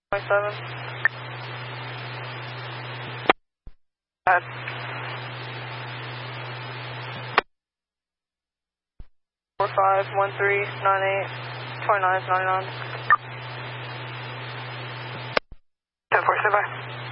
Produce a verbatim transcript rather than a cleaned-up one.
twenty-seven. Bad. Four five one three nine eight twenty nine ninety nine. Ten four, stand by.